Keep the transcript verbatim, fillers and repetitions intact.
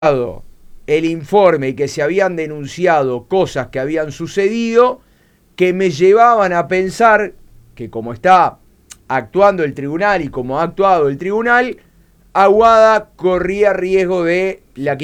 el informe y que se habían denunciado cosas que habían sucedido que me llevaban a pensar que como está actuando el tribunal y como ha actuado el tribunal, Aguada corría riesgo de la